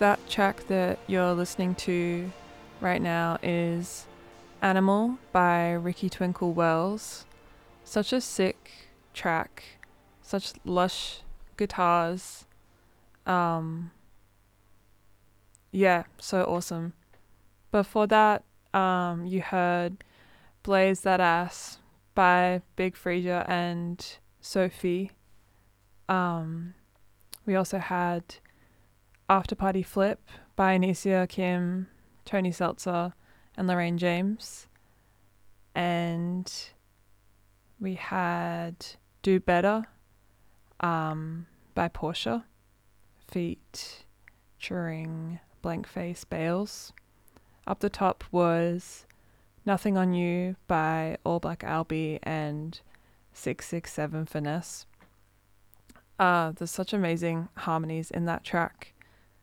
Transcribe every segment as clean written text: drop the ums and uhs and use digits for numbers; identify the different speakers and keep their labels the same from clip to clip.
Speaker 1: that track that you're listening to right now is Animal by Ricky Twinkle Wells. Such a sick track, such lush guitars. Yeah, so awesome. Before that, you heard Blaze That Ass by Big Freesia and Sophie. We also had After Party Flip by Anicia Kim, Tony Seltzer, and Lorraine James. And we had Do Better by Portia, featuring Blankface Bales. Up the top was Nothing on You by All Black Albie and 667 Finesse. There's such amazing harmonies in that track.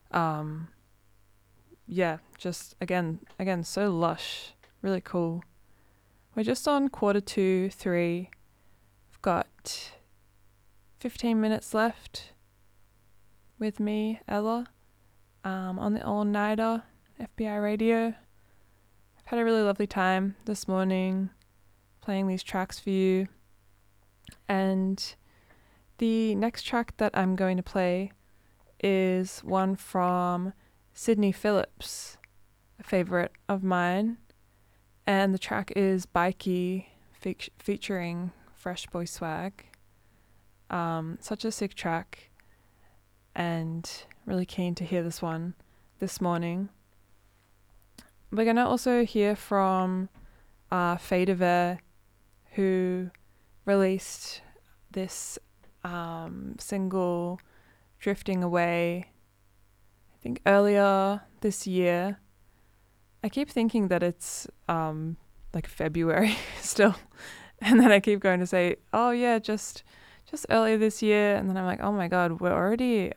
Speaker 1: Yeah, just again, so lush, really cool. We're just on 2:45. We've got 15 minutes left with me, Ella, on the all-nighter FBI radio. I've had a really lovely time this morning playing these tracks for you. And the next track that I'm going to play is one from Sydney Phillips, a favourite of mine. And the track is Bikey featuring Fresh Boy Swag. Such a sick track, and really keen to hear this one this morning. We're going to also hear from Fadeaware, who released this single Drifting Away, I think earlier this year. I keep thinking that it's like February still, and then I keep going to say, oh yeah, just earlier this year, and then I'm like, oh my god, we're already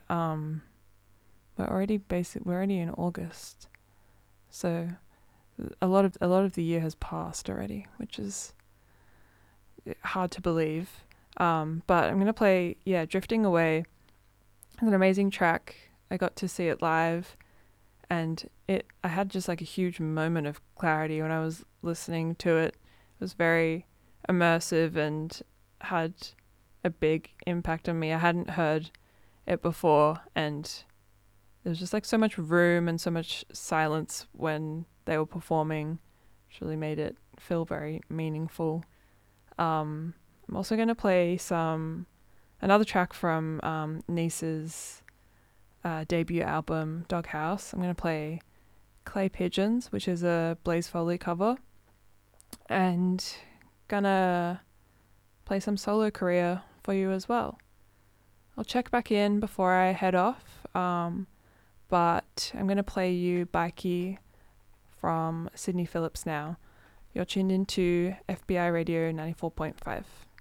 Speaker 1: in August, so a lot of the year has passed already, which is hard to believe. But I'm gonna play Drifting Away. It's an amazing track. I got to see it live, and I had just like a huge moment of clarity when I was listening to it. It was very immersive and had a big impact on me. I hadn't heard it before, and there was just like so much room and so much silence when they were performing, which really made it feel very meaningful. I'm also going to play another track from Niece's debut album, Doghouse. I'm going to play Clay Pigeons, which is a Blaze Foley cover, and gonna play some solo career for you as well. I'll check back in before I head off, but I'm going to play you Bikey from Sydney Phillips now. You're tuned into FBI Radio 94.5.